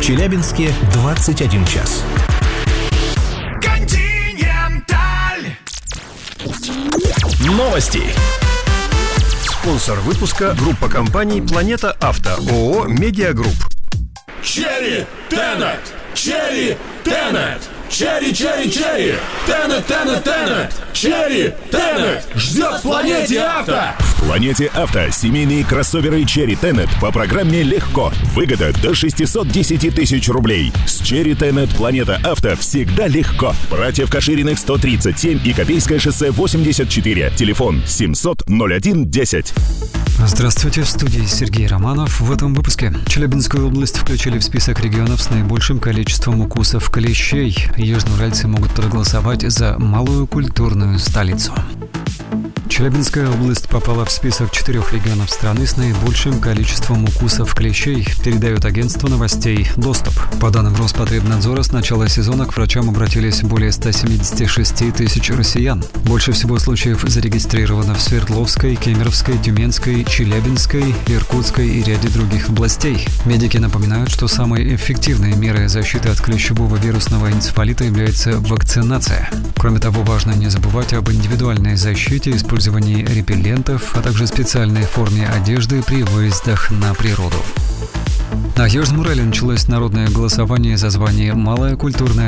Челябинске 21 час. Новости. Спонсор выпуска — группа компаний «Планета Авто», ООО «Медиагрупп». Черри Тенет! Черри Тенет! Черри, черри, черри! Тенет, Тенет, Тенет! Черри Тенет! Ждет в «Планете Авто». В «Планете Авто» семейные кроссоверы Черри Тенет по программе «Легко». Выгода до 610 тысяч рублей. С Черри Тенет «Планета Авто» всегда легко. Братьев Кашириных 137 и Копейское шоссе 84. Телефон 700-01-10. Здравствуйте, в студии Сергей Романов. В этом выпуске Челябинскую область включили в список регионов с наибольшим количеством укусов клещей. Южноуральцы могут проголосовать за малую культурную столицу. Челябинская область попала в список 4 регионов страны с наибольшим количеством укусов клещей, передает агентство новостей «Доступ». По данным Роспотребнадзора, с начала сезона к врачам обратились более 176 тысяч россиян. Больше всего случаев зарегистрировано в Свердловской, Кемеровской, Тюменской, Челябинской, Иркутской и ряде других областей. Медики напоминают, что самой эффективной мерой защиты от клещевого вирусного энцефалита является вакцинация. Кроме того, важно не забывать об индивидуальной защите, использовании репеллентов, а также специальной форме одежды при выездах на природу. На Южном Урале началось народное голосование за звание «Малая культурная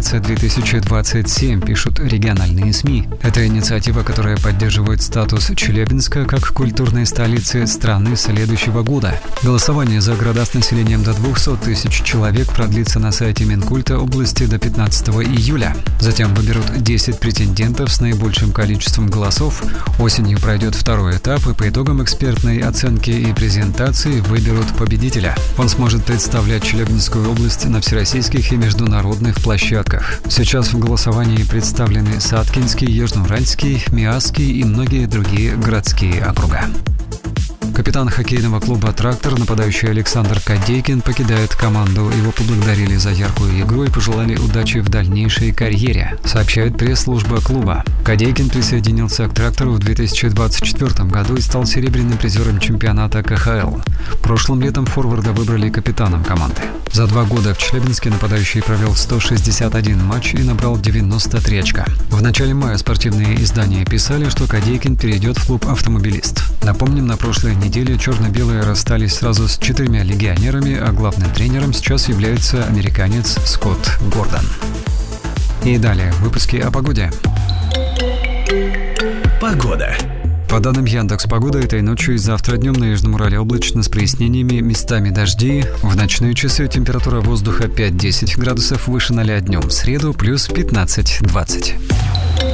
столица-2027», пишут региональные СМИ. Это инициатива, которая поддерживает статус Челябинска как культурной столицы страны следующего года. Голосование за города с населением до 200 тысяч человек продлится на сайте Минкульта области до 15 июля. Затем выберут 10 претендентов с наибольшим количеством голосов. Осенью пройдет второй этап, и по итогам экспертной оценки и презентации выберут победителя. Он сможет представлять Челябинскую область на всероссийских и международных площадках. Сейчас в голосовании представлены Саткинский, Южноуральский, Миасский и многие другие городские округа. Капитан хоккейного клуба «Трактор», нападающий Александр Кадейкин, покидает команду. Его поблагодарили за яркую игру и пожелали удачи в дальнейшей карьере, сообщает пресс-служба клуба. Кадейкин присоединился к «Трактору» в 2024 году и стал серебряным призером чемпионата КХЛ. Прошлым летом форварда выбрали капитаном команды. За 2 года в Челябинске нападающий провел 161 матч и набрал 93 очка. В начале мая спортивные издания писали, что Кадейкин перейдет в клуб «Автомобилист». Напомним, на прошлой неделе черно-белые расстались сразу с 4 легионерами, а главным тренером сейчас является американец Скотт Гордон. И далее в выпуске о погоде. Погода. По данным Яндекс.Погода, этой ночью и завтра днем на Южном Урале облачно с прояснениями, местами дожди. В ночные часы температура воздуха 5-10 градусов выше 0 днем. В среду плюс 15-20.